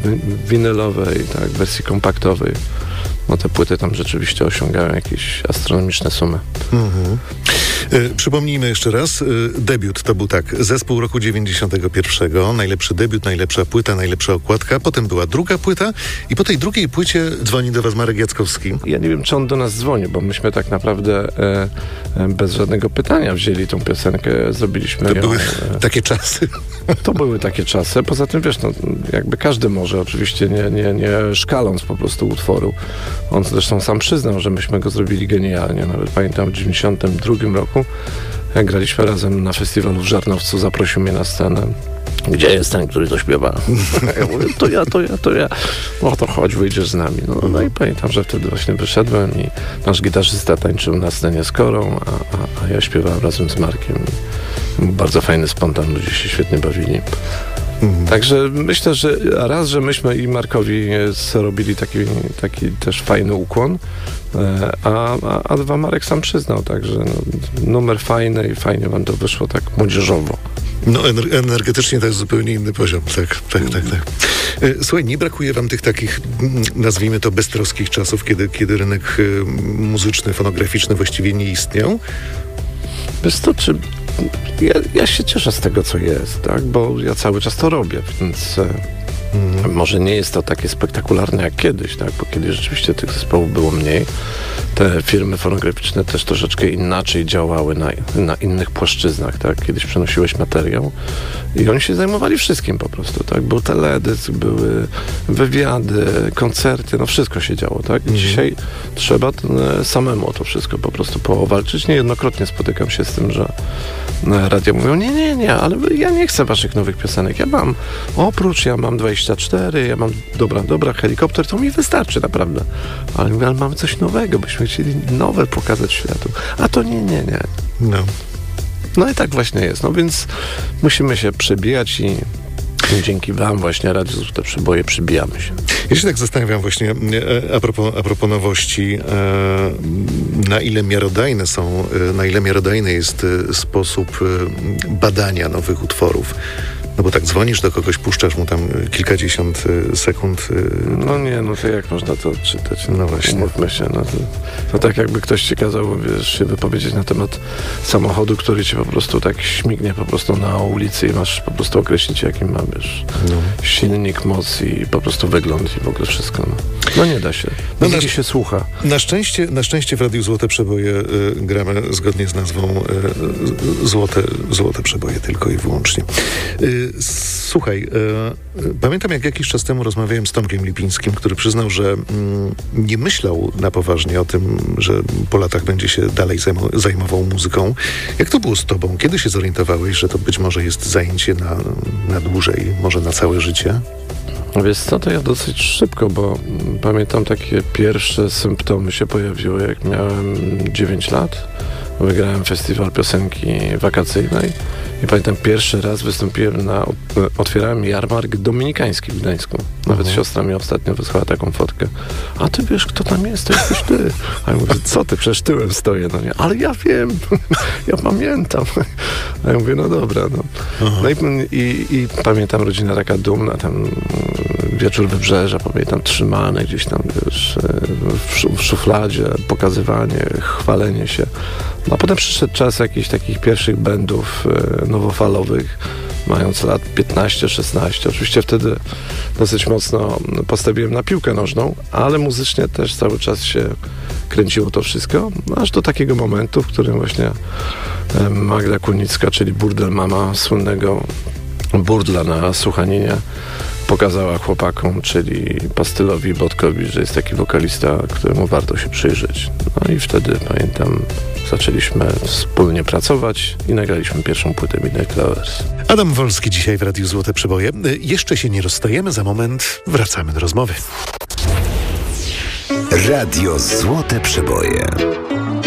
winylowej, tak, wersji kompaktowej. No te płyty tam rzeczywiście osiągają jakieś astronomiczne sumy. Przypomnijmy jeszcze raz, debiut to był tak, zespół roku 91, najlepszy debiut, najlepsza płyta, najlepsza okładka, potem była druga płyta i po tej drugiej płycie dzwoni do was Marek Jackowski. Ja nie wiem, czy on do nas dzwoni, bo myśmy tak naprawdę bez żadnego pytania wzięli tą piosenkę, zrobiliśmy To ją. były takie czasy. To były takie czasy. Poza tym, wiesz, no, jakby każdy może, oczywiście nie szkaląc po prostu utworu. On zresztą sam przyznał, że myśmy go zrobili genialnie. Nawet pamiętam w 92 roku, jak graliśmy razem na festiwalu w Żarnowcu, zaprosił mnie na scenę. Gdzie jest ten, który to śpiewa? Ja mówię, to ja. No to chodź, wyjdziesz z nami. No i pamiętam, że wtedy właśnie wyszedłem i nasz gitarzysta tańczył na scenie z Korą, a ja śpiewałem razem z Markiem. Był bardzo fajny spontan, ludzie się świetnie bawili. Także myślę, że raz, że myśmy i Markowi zrobili taki też fajny ukłon, a dwa, Marek sam przyznał, także numer fajny i fajnie wam to wyszło tak młodzieżowo. No energetycznie to jest zupełnie inny poziom, tak. Słuchaj, nie brakuje wam tych takich, nazwijmy to, beztroskich czasów, kiedy rynek muzyczny, fonograficzny właściwie nie istniał? Wiesz co, ja się cieszę z tego, co jest, tak? Bo ja cały czas to robię, więc może nie jest to takie spektakularne jak kiedyś, tak? Bo kiedyś rzeczywiście tych zespołów było mniej. Te firmy fonograficzne też troszeczkę inaczej działały na innych płaszczyznach, tak? Kiedyś przenosiłeś materiał i oni się zajmowali wszystkim po prostu, tak? Był teledysk, były wywiady, koncerty, no wszystko się działo, tak? Dzisiaj trzeba samemu o to wszystko po prostu powalczyć. Niejednokrotnie spotykam się z tym, że radia mówią, nie, ale ja nie chcę waszych nowych piosenek. Ja mam 24, ja mam, dobra, helikopter, to mi wystarczy naprawdę. Ale mówię, ale mamy coś nowego, byśmy chcieli nowe pokazać światu. A to nie. No i tak właśnie jest. No więc musimy się przebijać i dzięki wam właśnie Radiu Złote Przeboje przybijamy się. Ja się tak zastanawiam właśnie a propos nowości, na ile miarodajny jest sposób badania nowych utworów. No bo tak dzwonisz do kogoś, puszczasz mu tam kilkadziesiąt sekund. No to jak można to odczytać? No właśnie. Mówmy się, to tak jakby ktoś ci kazał, się wypowiedzieć na temat samochodu, który ci po prostu tak śmignie po prostu na ulicy i masz po prostu określić, jaki ma, silnik, moc i po prostu wygląd i w ogóle wszystko. No nie da się. Muzyki się słucha. Na szczęście w Radiu Złote Przeboje gramy zgodnie z nazwą Złote Przeboje tylko i wyłącznie. Słuchaj, pamiętam, jak jakiś czas temu rozmawiałem z Tomkiem Lipińskim, który przyznał, że nie myślał na poważnie o tym, że po latach będzie się dalej zajmował muzyką. Jak to było z tobą? Kiedy się zorientowałeś, że to być może jest zajęcie na dłużej, może na całe życie? Wiesz co, to ja dosyć szybko, bo pamiętam, takie pierwsze symptomy się pojawiły, jak miałem 9 lat. Wygrałem festiwal piosenki wakacyjnej i pamiętam, pierwszy raz wystąpiłem otwierałem jarmark dominikański w Gdańsku. Nawet siostra mi ostatnio wysłała taką fotkę. A ty wiesz, kto tam jest? To jesteś ty. A ja mówię, co ty? Przecież tyłem stoję. No nie, ale ja wiem. Ja pamiętam. A ja mówię, no dobra. No i pamiętam, rodzina taka dumna, tam wieczór Wybrzeża, pamiętam, trzymane gdzieś tam, wiesz, w szufladzie, pokazywanie, chwalenie się. No a potem przyszedł czas jakichś takich pierwszych bandów nowofalowych, mając lat 15-16. Oczywiście wtedy dosyć mocno postawiłem na piłkę nożną, ale muzycznie też cały czas się kręciło to wszystko, aż do takiego momentu, w którym właśnie Magda Kunicka, czyli Burdel Mama, słynnego burdla na Suchaninie, pokazała chłopakom, czyli Pastylowi i Bodkowi, że jest taki wokalista, któremu warto się przyjrzeć. No i wtedy, pamiętam, zaczęliśmy wspólnie pracować i nagraliśmy pierwszą płytę Midnight Lovers. Adam Wolski dzisiaj w Radiu Złote Przeboje. Jeszcze się nie rozstajemy, za moment wracamy do rozmowy. Radio Złote Przeboje.